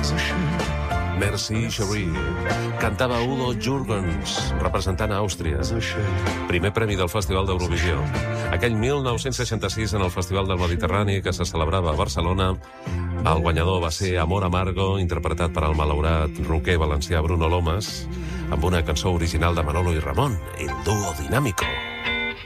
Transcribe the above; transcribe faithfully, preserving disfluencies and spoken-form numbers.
Merci, Cherie. Cantava Udo Jürgens, representant a Àustria. Primer premi del Festival d'Eurovisió. Aquell mil nou-cents seixanta-sis, en el Festival del Mediterrani, que se celebrava a Barcelona, el guanyador va ser Amor Amargo, interpretat per el malaurat roquer valencià Bruno Lomas, amb una cançó original de Manolo i Ramon, El Dúo Dinámico.